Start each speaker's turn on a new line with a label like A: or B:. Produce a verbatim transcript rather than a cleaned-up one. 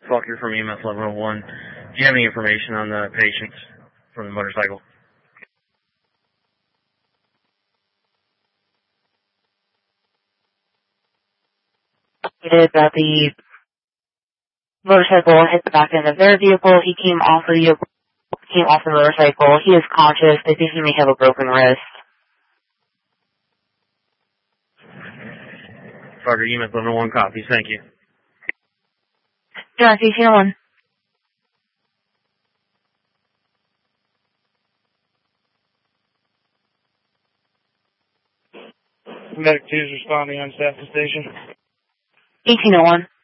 A: Fucker from E M S level one. Do you have any information on the patients from the motorcycle?
B: That the motorcycle hit the back end of their vehicle. He came off the vehicle, came off the motorcycle. He is conscious. They think he may have a broken wrist.
A: Fucker, E M S level one copies. Thank you.
B: John, C C one.
C: Medic two is responding on staff to station.
B: eighteen oh one.